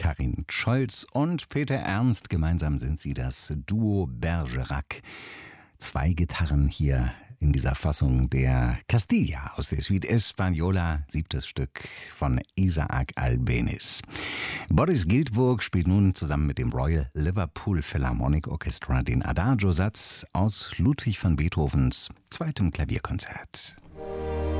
Karin Scholz und Peter Ernst. Gemeinsam sind sie das Duo Bergerac. 2 Gitarren hier in dieser Fassung der Castilla aus der Suite Española, 7. Stück von Isaac Albéniz. Boris Giltburg spielt nun zusammen mit dem Royal Liverpool Philharmonic Orchestra den Adagio-Satz aus Ludwig van Beethovens 2. Klavierkonzert.